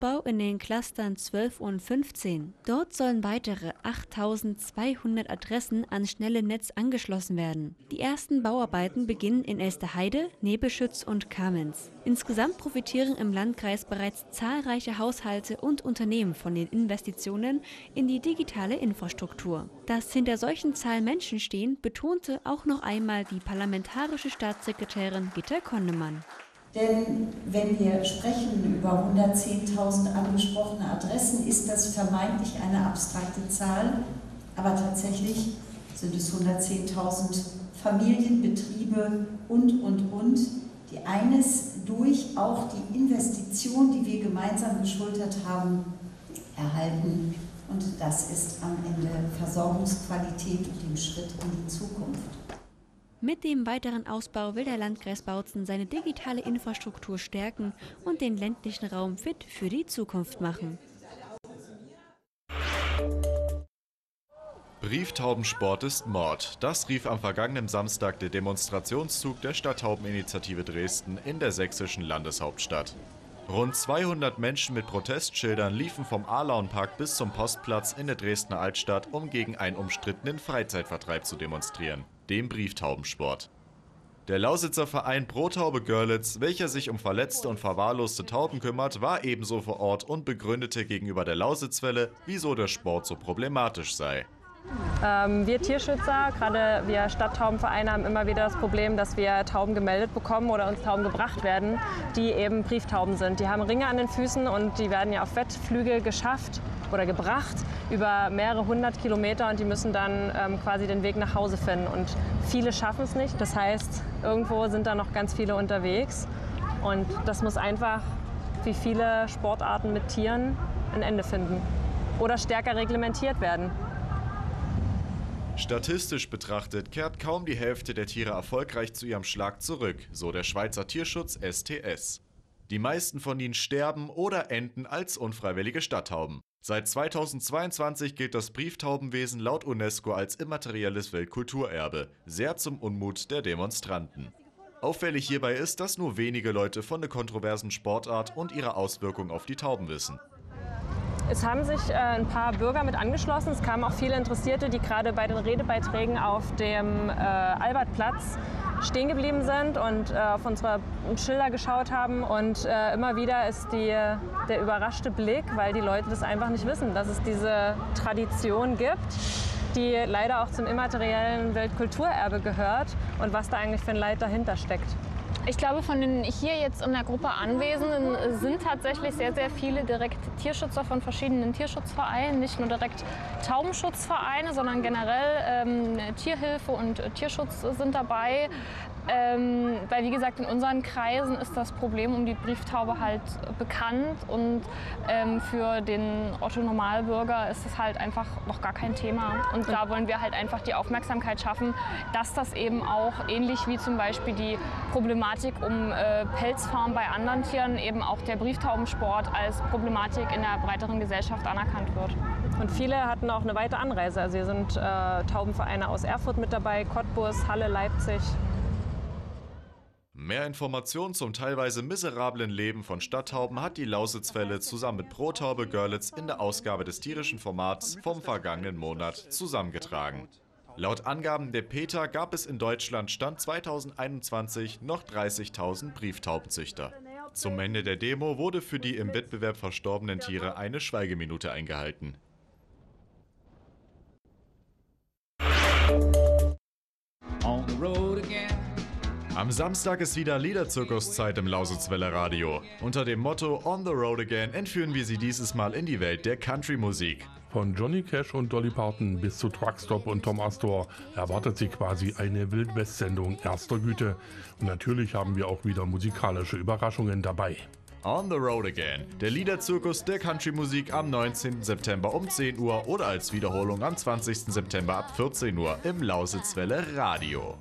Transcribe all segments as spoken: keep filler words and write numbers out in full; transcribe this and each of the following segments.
Ausbau in den Clustern zwölf und fünfzehn. Dort sollen weitere achttausendzweihundert Adressen ans schnelle Netz angeschlossen werden. Die ersten Bauarbeiten beginnen in Elsterheide, Nebelschütz und Kamenz. Insgesamt profitieren im Landkreis bereits zahlreiche Haushalte und Unternehmen von den Investitionen in die digitale Infrastruktur. Dass hinter solchen Zahlen Menschen stehen, betonte auch noch einmal die parlamentarische Staatssekretärin Gitta Konnemann. Denn wenn wir sprechen über hundertzehntausend angesprochene Adressen, ist das vermeintlich eine abstrakte Zahl, aber tatsächlich sind es hundertzehntausend Familien, Betriebe und, und, und, die eines durch auch die Investition, die wir gemeinsam geschultert haben, erhalten. Und das ist am Ende Versorgungsqualität und den Schritt in die Zukunft. Mit dem weiteren Ausbau will der Landkreis Bautzen seine digitale Infrastruktur stärken und den ländlichen Raum fit für die Zukunft machen. Brieftaubensport ist Mord. Das rief am vergangenen Samstag der Demonstrationszug der Stadttaubeninitiative Dresden in der sächsischen Landeshauptstadt. Rund zweihundert Menschen mit Protestschildern liefen vom Alaunpark bis zum Postplatz in der Dresdner Altstadt, um gegen einen umstrittenen Freizeitvertreib zu demonstrieren, dem Brieftaubensport. Der Lausitzer Verein Pro Taube Görlitz, welcher sich um verletzte und verwahrloste Tauben kümmert, war ebenso vor Ort und begründete gegenüber der Lausitzwelle, wieso der Sport so problematisch sei. Ähm, wir Tierschützer, gerade wir Stadttaubenvereine, haben immer wieder das Problem, dass wir Tauben gemeldet bekommen oder uns Tauben gebracht werden, die eben Brieftauben sind. Die haben Ringe an den Füßen und die werden ja auf Wettflüge geschafft oder gebracht über mehrere hundert Kilometer und die müssen dann ähm, quasi den Weg nach Hause finden. Und viele schaffen es nicht. Das heißt, irgendwo sind da noch ganz viele unterwegs und das muss einfach, wie viele Sportarten mit Tieren, ein Ende finden oder stärker reglementiert werden. Statistisch betrachtet kehrt kaum die Hälfte der Tiere erfolgreich zu ihrem Schlag zurück, so der Schweizer Tierschutz S T S. Die meisten von ihnen sterben oder enden als unfreiwillige Stadttauben. Seit zweitausendzweiundzwanzig gilt das Brieftaubenwesen laut UNESCO als immaterielles Weltkulturerbe, sehr zum Unmut der Demonstranten. Auffällig hierbei ist, dass nur wenige Leute von der kontroversen Sportart und ihrer Auswirkungen auf die Tauben wissen. Es haben sich äh, ein paar Bürger mit angeschlossen. Es kamen auch viele Interessierte, die gerade bei den Redebeiträgen auf dem äh, Albertplatz stehen geblieben sind und äh, auf unsere Schilder geschaut haben. Und äh, immer wieder ist die, der überraschte Blick, weil die Leute das einfach nicht wissen, dass es diese Tradition gibt, die leider auch zum immateriellen Weltkulturerbe gehört und was da eigentlich für ein Leid dahinter steckt. Ich glaube, von den hier jetzt in der Gruppe Anwesenden sind tatsächlich sehr, sehr viele direkt Tierschützer von verschiedenen Tierschutzvereinen. Nicht nur direkt Taubenschutzvereine, sondern generell ähm, Tierhilfe und Tierschutz sind dabei. Ähm, weil, wie gesagt, in unseren Kreisen ist das Problem um die Brieftaube halt bekannt und ähm, für den Otto-Normalbürger ist es halt einfach noch gar kein Thema. Und da wollen wir halt einfach die Aufmerksamkeit schaffen, dass das eben auch ähnlich wie zum Beispiel die Problematik um äh, Pelzfarmen bei anderen Tieren eben auch der Brieftaubensport als Problematik in der breiteren Gesellschaft anerkannt wird. Und viele hatten auch eine weite Anreise. Also hier sind äh, Taubenvereine aus Erfurt mit dabei, Cottbus, Halle, Leipzig. Mehr Informationen zum teilweise miserablen Leben von Stadttauben hat die Lausitzwelle zusammen mit Pro Taube Görlitz in der Ausgabe des tierischen Formats vom vergangenen Monat zusammengetragen. Laut Angaben der PETA gab es in Deutschland Stand zweitausendeinundzwanzig noch dreißigtausend Brieftaubenzüchter. Zum Ende der Demo wurde für die im Wettbewerb verstorbenen Tiere eine Schweigeminute eingehalten. On the road again. Am Samstag ist wieder Liederzirkuszeit im Lausitzwelle Radio. Unter dem Motto On the Road Again entführen wir Sie dieses Mal in die Welt der Country-Musik. Von Johnny Cash und Dolly Parton bis zu Truckstop und Tom Astor erwartet Sie quasi eine Wildwest-Sendung erster Güte. Und natürlich haben wir auch wieder musikalische Überraschungen dabei. On the Road Again, der Liederzirkus der Country-Musik am neunzehnten September um zehn Uhr oder als Wiederholung am zwanzigsten September ab vierzehn Uhr im Lausitzwelle Radio.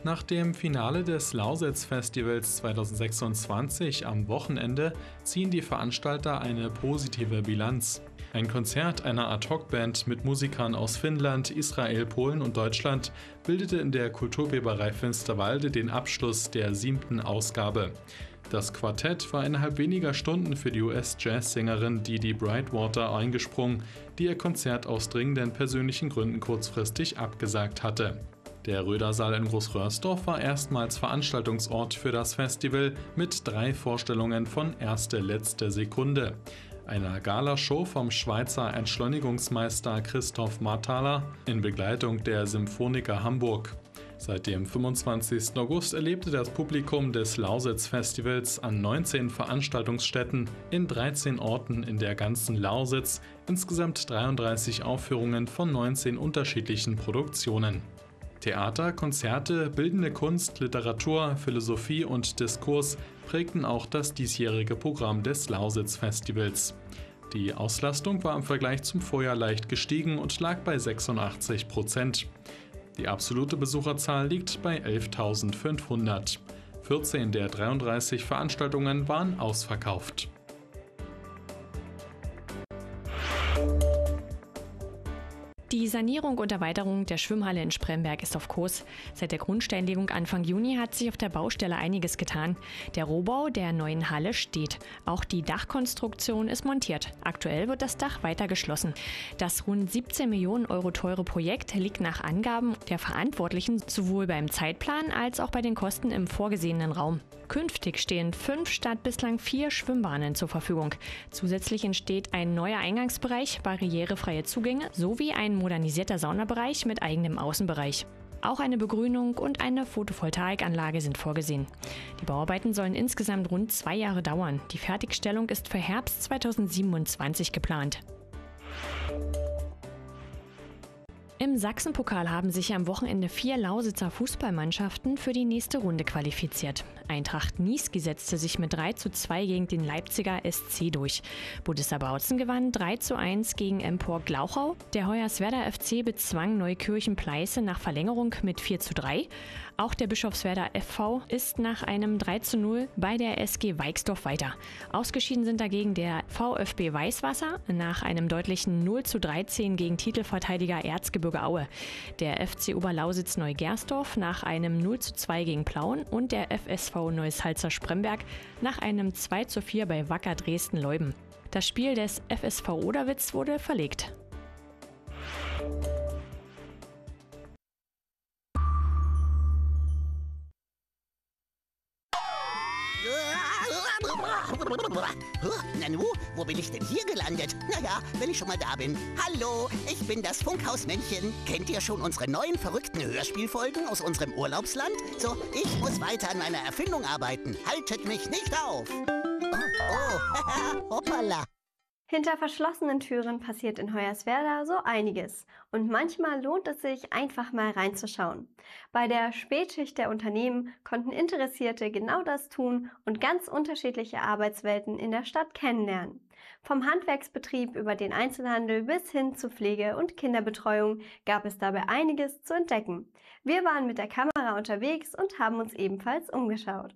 Nach dem Finale des Lausitz-Festivals zweitausendsechsundzwanzig am Wochenende ziehen die Veranstalter eine positive Bilanz. Ein Konzert einer Ad-Hoc-Band mit Musikern aus Finnland, Israel, Polen und Deutschland bildete in der Kulturweberei Finsterwalde den Abschluss der siebten Ausgabe. Das Quartett war innerhalb weniger Stunden für die U S-Jazzsängerin Didi Brightwater eingesprungen, die ihr Konzert aus dringenden persönlichen Gründen kurzfristig abgesagt hatte. Der Rödersaal in Großröhrsdorf war erstmals Veranstaltungsort für das Festival mit drei Vorstellungen von Erste letzte Sekunde, einer Galashow vom Schweizer Entschleunigungsmeister Christoph Marthaler in Begleitung der Symphoniker Hamburg. Seit dem fünfundzwanzigsten August erlebte das Publikum des Lausitz-Festivals an neunzehn Veranstaltungsstätten in dreizehn Orten in der ganzen Lausitz insgesamt dreiunddreißig Aufführungen von neunzehn unterschiedlichen Produktionen. Theater, Konzerte, bildende Kunst, Literatur, Philosophie und Diskurs prägten auch das diesjährige Programm des Lausitz-Festivals. Die Auslastung war im Vergleich zum Vorjahr leicht gestiegen und lag bei sechsundachtzig Prozent. Die absolute Besucherzahl liegt bei elftausendfünfhundert. vierzehn der dreiunddreißig Veranstaltungen waren ausverkauft. Die Sanierung und Erweiterung der Schwimmhalle in Spremberg ist auf Kurs. Seit der Grundsteinlegung Anfang Juni hat sich auf der Baustelle einiges getan. Der Rohbau der neuen Halle steht. Auch die Dachkonstruktion ist montiert. Aktuell wird das Dach weiter geschlossen. Das rund siebzehn Millionen Euro teure Projekt liegt nach Angaben der Verantwortlichen sowohl beim Zeitplan als auch bei den Kosten im vorgesehenen Raum. Künftig stehen fünf statt bislang vier Schwimmbahnen zur Verfügung. Zusätzlich entsteht ein neuer Eingangsbereich, barrierefreie Zugänge sowie ein modernisierter Saunabereich mit eigenem Außenbereich. Auch eine Begrünung und eine Photovoltaikanlage sind vorgesehen. Die Bauarbeiten sollen insgesamt rund zwei Jahre dauern. Die Fertigstellung ist für Herbst zweitausendsiebenundzwanzig geplant. Im Sachsenpokal haben sich am Wochenende vier Lausitzer Fußballmannschaften für die nächste Runde qualifiziert. Eintracht Niesky setzte sich mit drei zu zwei gegen den Leipziger S C durch. Budissa Bautzen gewann drei zu eins gegen Empor Glauchau. Der Hoyerswerda F C bezwang Neukirchen-Pleiße nach Verlängerung mit vier zu drei. Auch der Bischofswerda F V ist nach einem drei zu null bei der S G Weixdorf weiter. Ausgeschieden sind dagegen der VfB Weißwasser nach einem deutlichen null zu dreizehn gegen Titelverteidiger Erzgebirge Aue. Der F C Oberlausitz Neugersdorf nach einem null zu zwei gegen Plauen und der F S V Neuss-Halzer Spremberg nach einem zwei zu vier bei Wacker Dresden-Leuben. Das Spiel des F S V Oderwitz wurde verlegt. Nanu, wo bin ich denn hier gelandet? Naja, wenn ich schon mal da bin. Hallo, ich bin das Funkhausmännchen. Kennt ihr schon unsere neuen verrückten Hörspielfolgen aus unserem Urlaubsland? So, ich muss weiter an meiner Erfindung arbeiten. Haltet mich nicht auf. Oh, oh, hoppala. Hinter verschlossenen Türen passiert in Hoyerswerda so einiges und manchmal lohnt es sich, einfach mal reinzuschauen. Bei der Spätschicht der Unternehmen konnten Interessierte genau das tun und ganz unterschiedliche Arbeitswelten in der Stadt kennenlernen. Vom Handwerksbetrieb über den Einzelhandel bis hin zu Pflege- und Kinderbetreuung gab es dabei einiges zu entdecken. Wir waren mit der Kamera unterwegs und haben uns ebenfalls umgeschaut.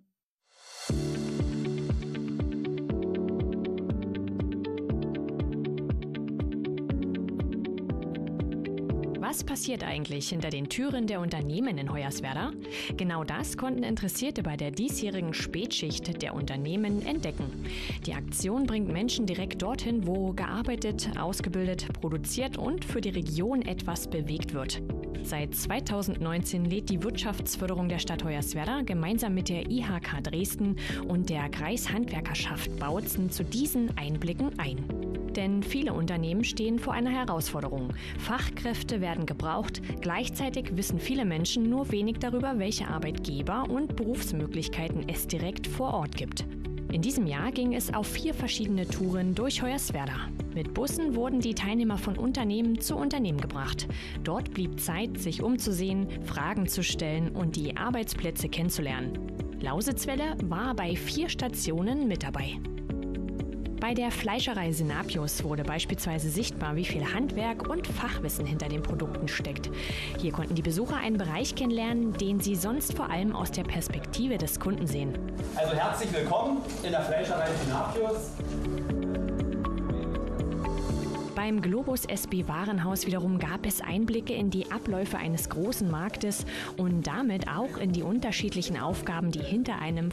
Was passiert eigentlich hinter den Türen der Unternehmen in Hoyerswerda? Genau das konnten Interessierte bei der diesjährigen Spätschicht der Unternehmen entdecken. Die Aktion bringt Menschen direkt dorthin, wo gearbeitet, ausgebildet, produziert und für die Region etwas bewegt wird. Seit zweitausendneunzehn lädt die Wirtschaftsförderung der Stadt Hoyerswerda gemeinsam mit der I H K Dresden und der Kreishandwerkerschaft Bautzen zu diesen Einblicken ein. Denn viele Unternehmen stehen vor einer Herausforderung. Fachkräfte werden gebraucht, gleichzeitig wissen viele Menschen nur wenig darüber, welche Arbeitgeber und Berufsmöglichkeiten es direkt vor Ort gibt. In diesem Jahr ging es auf vier verschiedene Touren durch Hoyerswerda. Mit Bussen wurden die Teilnehmer von Unternehmen zu Unternehmen gebracht. Dort blieb Zeit, sich umzusehen, Fragen zu stellen und die Arbeitsplätze kennenzulernen. Lausitzwelle war bei vier Stationen mit dabei. Bei der Fleischerei Sinapius wurde beispielsweise sichtbar, wie viel Handwerk und Fachwissen hinter den Produkten steckt. Hier konnten die Besucher einen Bereich kennenlernen, den sie sonst vor allem aus der Perspektive des Kunden sehen. Also herzlich willkommen in der Fleischerei Sinapius. Beim Globus S B Warenhaus wiederum gab es Einblicke in die Abläufe eines großen Marktes und damit auch in die unterschiedlichen Aufgaben, die hinter einem